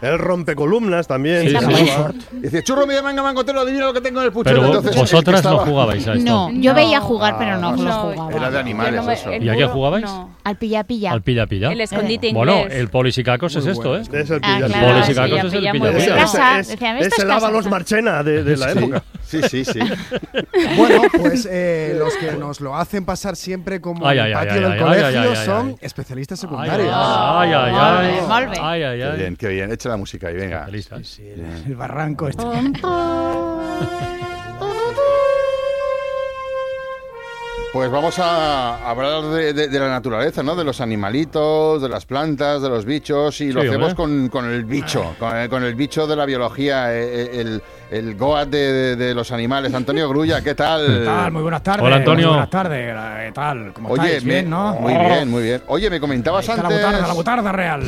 El rompecolumnas también. Sí, Dice, churro, mira, venga, mangotero, adivina lo que tengo en el puchero. Pero Entonces, vosotras no jugabais a esto. No, yo veía jugar, pero no jugaba. Era de animales eso. ¿Y a qué jugabais? Al pilla-pilla. Al pilla-pilla. El escondite inglés. Bueno, el polisicacos es esto, ¿eh? Es el claro, pilla-pilla. El polisicacos sí, es el pilla muy pilla-pilla. bueno. Casa, Es decían, esto es el casa. Ábalos Marchena de la época. Sí. Bueno, pues los que nos lo hacen pasar siempre como Ay, en ay, el ay, patio ay, del ay, colegio ay, ay, son ay. especialistas Ay, secundarios. ay, ay, ay. Molt bé. Ay, ay, ay. Qué bien. Echa la música ahí, venga. Especialistas. El barranco este. Pues vamos a hablar de la naturaleza, ¿no? De los animalitos, de las plantas, de los bichos, y lo Sí, hacemos hombre. con el bicho, con el bicho de la biología, el Goat de los animales. Antonio Grulla, ¿qué tal? ¿Qué tal? Muy buenas tardes. Hola, Antonio. Muy buenas tardes. ¿Qué tal? ¿Cómo Oye, estáis? Bien, ¿no? Muy bien, muy bien. Oye, me comentabas Ahí está antes... la butarda real.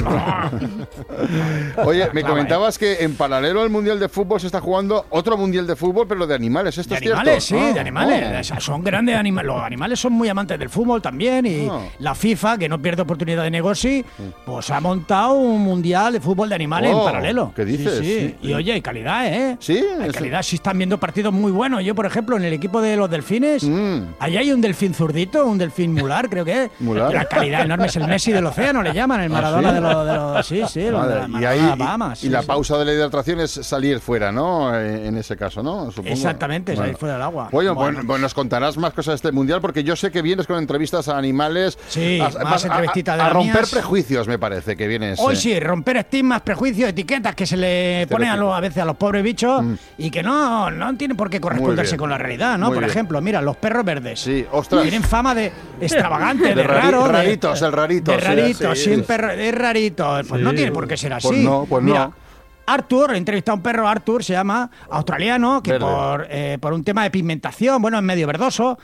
Oye, me Clava, comentabas que en paralelo al Mundial de Fútbol se está jugando otro Mundial de Fútbol, pero de animales. ¿Esto De es cierto? animales, sí, Ah, de animales. O sea, son grandes animales. Los animales son muy amantes del fútbol también. Y la FIFA, que no pierde oportunidad de negocio, pues ha montado un mundial de fútbol de animales en paralelo. ¿Qué dices? Sí, sí. Y oye, hay calidad, ¿eh? ¿Sí? Hay calidad. Sí están viendo partidos muy buenos. Yo, por ejemplo, en el equipo de los delfines, allá hay un delfín zurdito, un delfín mular, creo que es. ¿Mular? La calidad enorme. Es el Messi del océano, le llaman, el Maradona de los... Sí, sí, Madre, el y Maradona ahí, de Bahamas. y Sí, la sí. pausa de la hidratación es salir fuera, ¿no? En ese caso, ¿no? Supongo. Exactamente, salir fuera del agua. Bueno, Bueno. pues nos contarás más cosas de este mundial, porque yo sé que vienes con entrevistas a animales. Sí, más entrevistitas de a las romper mías. prejuicios, me parece que vienes. Hoy sí, romper estigmas, prejuicios, etiquetas que se le ponen a veces a los pobres bichos y que no tienen por qué corresponderse bien. con la realidad, ¿no? Muy Por bien. ejemplo, mira, los perros verdes. Sí, ostras. Tienen fama de extravagante, de raro. Raritos, el rarito. De rarito, sí. siempre es rarito. Pues no tiene por qué ser así. Pues Mira, no. Arthur, he entrevistado a un perro, Arthur se llama, australiano, que por un tema de pigmentación, bueno, es medio verdoso,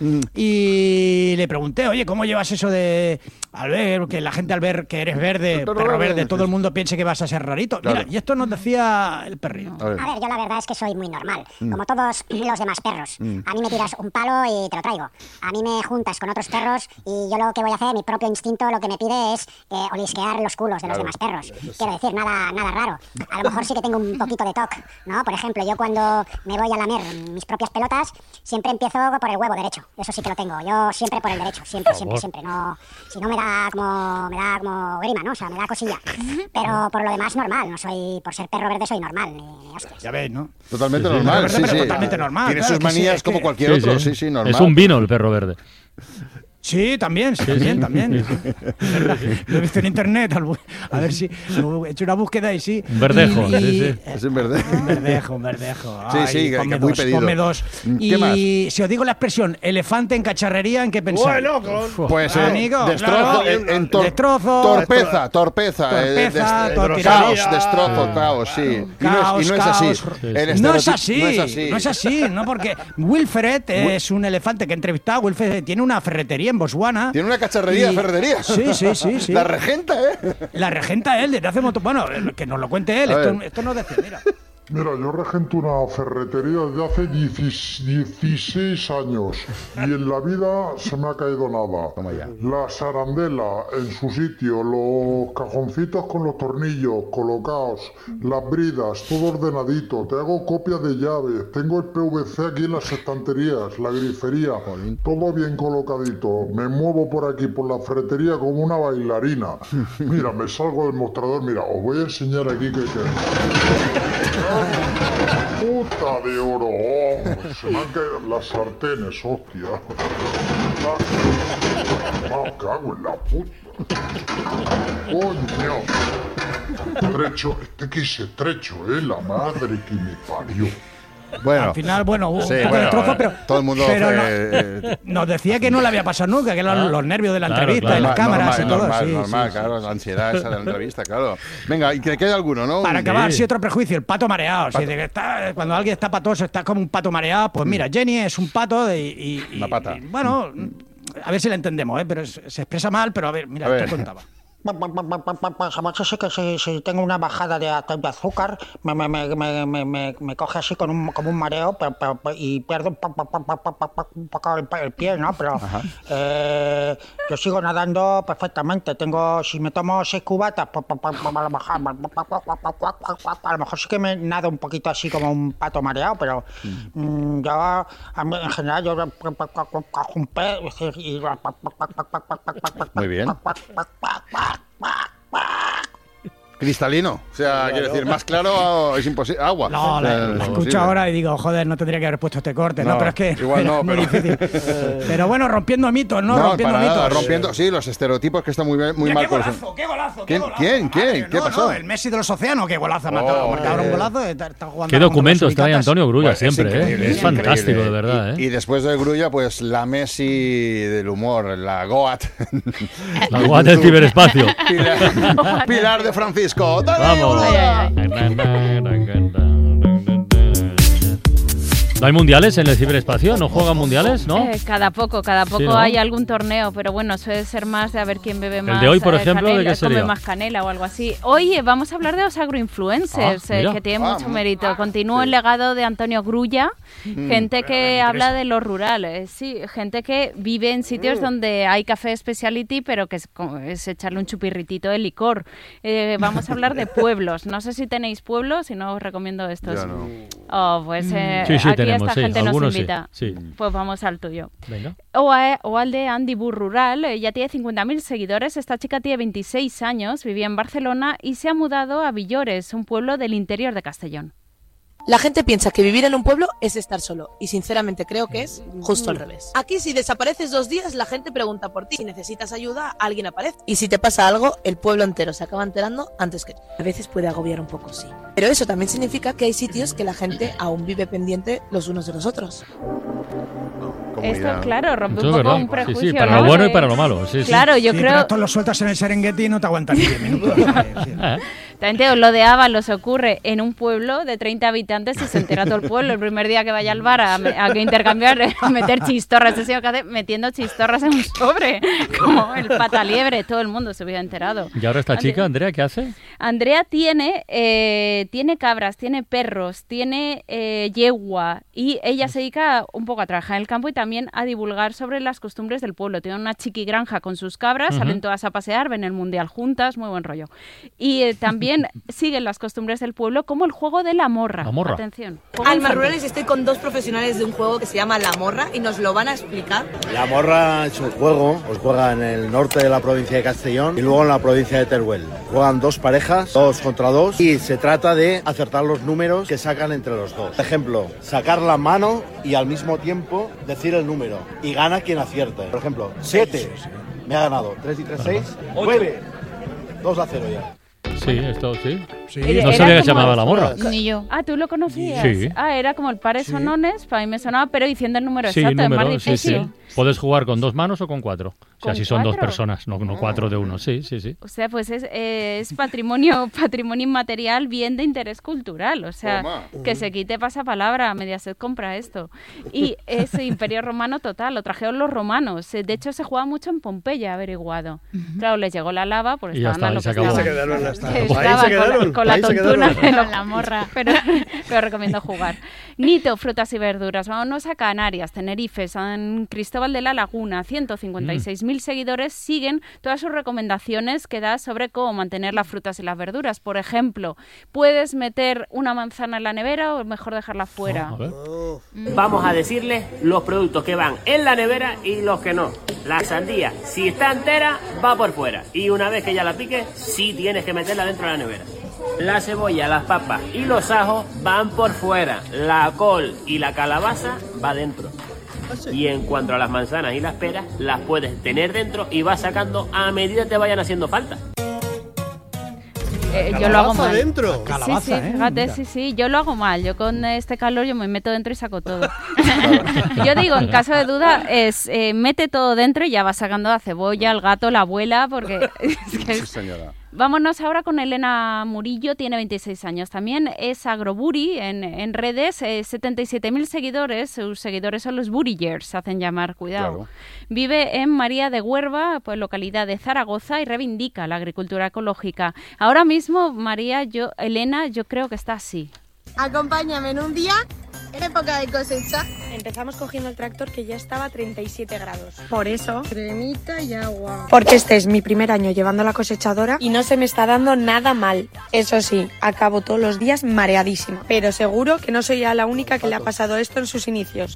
y le pregunté, oye, ¿cómo llevas eso de, al ver, que la gente al ver que eres verde, perro verde, todo el mundo piense que vas a ser rarito? Claro. Mira, y esto nos decía el perrito. A ver. A ver, yo la verdad es que soy muy normal, como todos los demás perros. A mí me tiras un palo y te lo traigo. A mí me juntas con otros perros y yo lo que voy a hacer, mi propio instinto, lo que me pide es olisquear los culos de los demás perros. Quiero decir, nada raro. A lo mejor sí que tengo un poquito de toque, ¿no? Por ejemplo, yo cuando me voy a lamer mis propias pelotas, siempre empiezo por el huevo derecho. Eso sí que lo tengo. Yo siempre por el derecho, siempre. No, si no me da como grima, ¿no? O sea, me da cosilla. Pero por lo demás normal. No soy, por ser perro verde soy normal. Ni hostias. Ya ves, ¿no? Totalmente Sí, sí. normal. Pero Sí, sí. totalmente normal, Tiene claro sus que sí, manías es que- como cualquier otro. Sí, normal. Es un vino el perro verde. Sí, también. Lo he visto en internet. A ver si he hecho una búsqueda y sí. Un verdejo, sí. Es un verde. Un verdejo. Sí, Ay, sí, que ponme muy dos, pedido. ponme dos. ¿Qué más? Y si os digo la expresión elefante en cacharrería, ¿en qué pensáis? Bueno, Pues Amigo, destrozo, claro. Destrozo. torpeza, tiraría. caos, destrozo, caos, sí. Y no es así. Caos. El No es estereotipo- así, no porque Wilfred es un elefante que he entrevistado. Wilfred tiene una ferretería en Botswana. Tiene una cacharrería, Y- ferretería. Sí. La regenta, ¿eh? La regenta él desde hace mucho. Bueno, que nos lo cuente él. A ver. Esto no decía, mira. Mira, yo regento una ferretería desde hace 16 años y en la vida se me ha caído nada. Toma ya. La sarandela en su sitio, los cajoncitos con los tornillos colocados, las bridas, todo ordenadito. Te hago copias de llaves, tengo el PVC aquí en las estanterías, la grifería, todo bien colocadito. Me muevo por aquí, por la ferretería como una bailarina. Mira, me salgo del mostrador, mira, os voy a enseñar aquí que... ¡Puta de oro! Oh, se me han caído las sartenes, hostia. ¡Me cago en la puta! ¡Coño! Estrecho, que es estrecho, la madre que me parió. Bueno, Al final, bueno, hubo sí, un poco bueno, de trozo, pero todo el mundo pero fue- nos decía que no le había pasado nunca, que eran los nervios de la entrevista y las cámaras y todo. Normal, claro, la ansiedad esa de la entrevista, claro. Venga, y que quede alguno, ¿no? Para acabar, sí, otro prejuicio, el pato mareado. Si de que cuando alguien está patoso, está como un pato mareado. Pues mira, Jenny es un pato Una pata. y, bueno, a ver si la entendemos, pero se expresa mal, pero a ver, mira, A ver. te contaba. Yo sé que si tengo una bajada de azúcar, me coge así como un mareo y pierdo un poco el pie, ¿no? Pero yo sigo nadando perfectamente. Si me tomo 6 cubatas, a lo mejor sí que me nado un poquito así como un pato mareado, pero yo, en general, yo cojo un pez y... Muy bien. Cristalino, o sea, quiero decir, más claro es imposible. Agua. No, la escucho ahora y digo, joder, no tendría que haber puesto este corte, ¿no? Pero es que igual no, muy difícil. Pero bueno, rompiendo mitos, ¿no? Rompiendo para mitos. Nada, rompiendo, sí, los estereotipos que están muy mal. ¡Qué golazo! ¿Quién? ¿Qué pasó? No, el Messi de los océanos, qué golazo. Marcaron un golazo. Está jugando qué documentos trae Antonio Grulla siempre, increíble, Es fantástico, de verdad, Y después de Grulla, pues la Messi del humor, la Goat. La Goat del ciberespacio. Pilar de Francisco. ¡Dale! Vamos. ¿No hay mundiales en el ciberespacio? ¿No juegan mundiales? ¿No? Cada poco Sí, ¿no? hay algún torneo, pero bueno, suele ser más de a ver quién bebe más. ¿El de hoy, por ejemplo, canela, de qué sería? come más canela o algo así. Hoy vamos a hablar de los agroinfluencers, que tienen mucho mérito. Continúa el legado de Antonio Grulla, gente que habla de lo rural, gente que vive en sitios donde hay café speciality, pero que es echarle un chupirritito de licor. Vamos a hablar de pueblos. No sé si tenéis pueblos, si no os recomiendo estos. Yo no. Oh, pues Sí, aquí tenemos, esta gente nos algunos invita. sí. Pues vamos al tuyo. Venga. O al de Andy Bur Rural, ya tiene 50.000 seguidores. Esta chica tiene 26 años, vivía en Barcelona y se ha mudado a Villores, un pueblo del interior de Castellón. La gente piensa que vivir en un pueblo es estar solo, y sinceramente creo que es justo al revés. Aquí si desapareces 2 días, la gente pregunta por ti. Si necesitas ayuda, alguien aparece. Y si te pasa algo, el pueblo entero se acaba enterando antes que tú. A veces puede agobiar un poco, sí. Pero eso también significa que hay sitios que la gente aún vive pendiente los unos de los otros. Esto, claro, rompe un Eso es poco verdad. un prejuicio, Sí, para ¿no? lo bueno y para lo malo. Sí, Claro, yo Sí, creo... pero esto lo sueltas en el Serengeti y no te aguantas ni 10 minutos. También te digo, lo de Ábalos ocurre en un pueblo de 30 habitantes y se entera todo el pueblo. El primer día que vaya al bar a intercambiar, a meter chistorras, ese señor que hace metiendo chistorras en un sobre, como el pataliebre, todo el mundo se hubiera enterado. ¿Y ahora esta chica, Andrea, qué hace? Andrea tiene cabras, tiene perros, tiene yegua y ella se dedica un poco a trabajar en el campo y también a divulgar sobre las costumbres del pueblo. Tiene una chiquigranja con sus cabras, salen todas a pasear, ven el mundial juntas, muy buen rollo. Y también siguen las costumbres del pueblo como el juego de la morra. La morra. Atención. Alma Rurales, estoy con 2 profesionales de un juego que se llama La Morra y nos lo van a explicar. La morra es un juego, os juega en el norte de la provincia de Castellón y luego en la provincia de Teruel. Juegan 2 parejas, 2 contra 2 y se trata de acertar los números que sacan entre los dos. Por ejemplo, sacar la mano y al mismo tiempo decir el número y gana quien acierte. Por ejemplo, 7, me ha ganado, 3 y 3, 6, 9, 2-0 ya. Sí, esto sí. Sí. No sabía que se llamaba La Morra. Ni yo. Ah, ¿tú lo conocías? Sí. Ah, era como el pares sonones, para mí me sonaba, pero diciendo el número Sí, exacto, es más número, sí, difícil. sí. Puedes jugar con 2 manos o con 4. O sea, ¿Con si son 2 4? personas, no 4 de uno. Sí. O sea, pues es patrimonio inmaterial, bien de interés cultural. O sea, que se quite pasapalabra, Mediaset compra esto. Y es Imperio Romano total, lo trajeron los romanos. De hecho, se jugaba mucho en Pompeya, averiguado. Claro, les llegó la lava, porque Y ya estaban está, a y lo se que acabó. estaban. Ahí se quedaron. Estaban Ahí se quedaron. con la Ahí se tontuna quedaron. de la morra. Pero recomiendo jugar. Nito, frutas y verduras. Vámonos a Canarias, Tenerife, San Cristóbal de la Laguna. 156.000 seguidores siguen todas sus recomendaciones que da sobre cómo mantener las frutas y las verduras. Por ejemplo, ¿puedes meter una manzana en la nevera o es mejor dejarla fuera? A ver. Vamos a decirles los productos que van en la nevera y los que no. La sandía, si está entera, va por fuera. Y una vez que ya la piques, sí tienes que meterla dentro de la nevera. La cebolla, las papas y los ajos van por fuera. La col y la calabaza va dentro. Y en cuanto a las manzanas y las peras, las puedes tener dentro y vas sacando a medida que te vayan haciendo falta. Yo lo hago mal. dentro. Calabaza, sí, fíjate, sí, yo lo hago mal. Yo con este calor yo me meto dentro y saco todo. Yo digo, en caso de duda, mete todo dentro y ya vas sacando la cebolla, el gato, la abuela, porque es que Sí, señora. Vámonos ahora con Elena Murillo, tiene 26 años. También es agroburi en redes, 77.000 seguidores. Sus seguidores son los burillers, se hacen llamar, cuidado. Claro. Vive en María de Huerva, pues localidad de Zaragoza, y reivindica la agricultura ecológica. Ahora mismo, Elena, yo creo que está así. Acompáñame en un día, en época de cosecha. Empezamos cogiendo el tractor que ya estaba a 37 grados. Por eso, cremita y agua. Porque este es mi primer año llevando la cosechadora y no se me está dando nada mal. Eso sí, acabo todos los días mareadísima. Pero seguro que no soy ya la única que le ha pasado esto en sus inicios.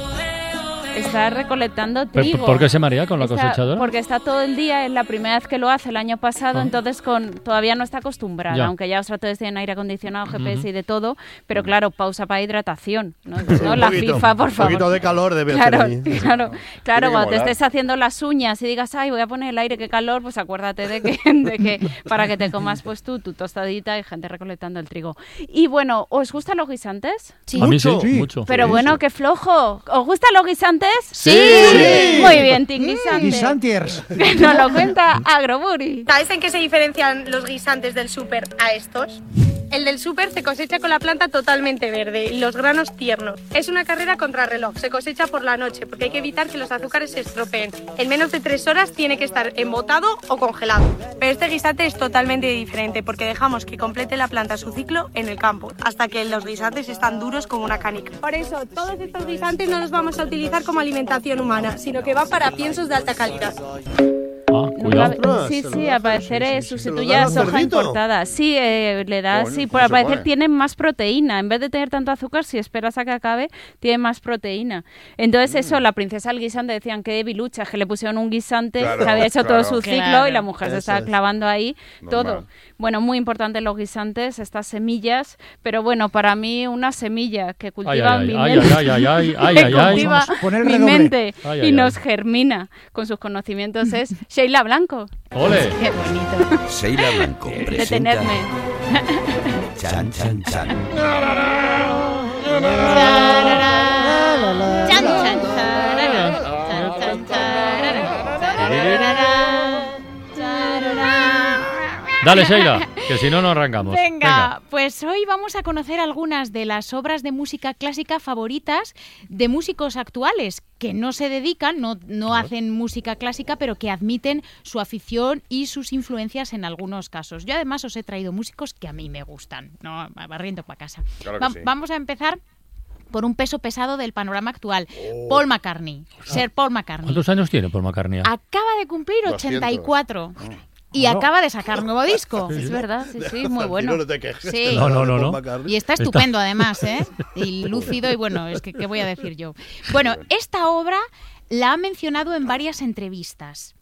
Está recolectando trigo. ¿Por qué se marea con la cosechadora? Porque está todo el día, es la primera vez que lo hace el año pasado, entonces todavía no está acostumbrada, aunque ya los tractores tienen aire acondicionado, GPS y de todo, pero claro, pausa para hidratación, ¿no? La FIFA, por favor. Un poquito de calor debe hacer ahí. Claro, cuando te estés haciendo las uñas y digas, ay, voy a poner el aire, qué calor, pues acuérdate de que para que te comas pues tu tostadita y gente recolectando el trigo. Y bueno, ¿os gustan los guisantes? Sí. A mí sí, mucho. Pero bueno, qué flojo. ¿Os gustan los guisantes? Sí. Muy bien, Team Guisante. Guisantiers. Nos lo cuenta Agroburi. ¿Sabes en qué se diferencian los guisantes del súper a estos? El del súper se cosecha con la planta totalmente verde y los granos tiernos. Es una carrera contrarreloj, se cosecha por la noche porque hay que evitar que los azúcares se estropeen. En menos de 3 horas tiene que estar embotado o congelado. Pero este guisante es totalmente diferente porque dejamos que complete la planta su ciclo en el campo, hasta que los guisantes están duros como una canica. Por eso, todos estos guisantes no los vamos a utilizar como alimentación humana, sino que van para piensos de alta calidad. Cuidado. Sí, al parecer sustituye a soja importada. Sí, le da, sí, al parecer tiene más proteína. En vez de tener tanto azúcar, si esperas a que acabe, tiene más proteína. Entonces eso, la princesa del guisante decían que debilucha, que le pusieron un guisante que había hecho todo su ciclo y la mujer se estaba clavando ahí todo. Bueno, muy importante los guisantes, estas semillas, pero bueno, para mí una semilla que cultiva mi mente y nos germina con sus conocimientos es Sheila Blanco. ¡Ole! ¡Qué bonito! Sheila Blanco presenta... Detenerme. Chan, chan, chan. Dale, Sheila, que si no, no arrancamos. Venga, pues hoy vamos a conocer algunas de las obras de música clásica favoritas de músicos actuales que no se dedican, no hacen música clásica, pero que admiten su afición y sus influencias en algunos casos. Yo además os he traído músicos que a mí me gustan, no barriendo para casa. Claro que sí. Vamos a empezar por un peso pesado del panorama actual. Paul McCartney, Sir Paul McCartney. ¿Cuántos años tiene Paul McCartney? Acaba de cumplir 84. Y acaba de sacar un nuevo disco. Es verdad, sí, muy bueno. No te quejes. Sí. No. Y está estupendo además, ¿eh? Y lúcido y bueno, es que ¿qué voy a decir yo? Bueno, esta obra la ha mencionado en varias entrevistas.